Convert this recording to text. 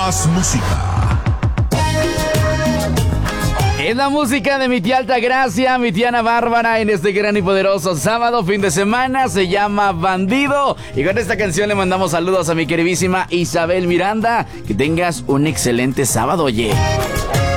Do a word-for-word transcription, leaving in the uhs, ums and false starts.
Más música. Es la música de mi tía Altagracia, mi tía Ana Bárbara, en este gran y poderoso sábado, fin de semana. Se llama Bandido. Y con esta canción le mandamos saludos a mi queridísima Isabel Miranda. Que tengas un excelente sábado, oye.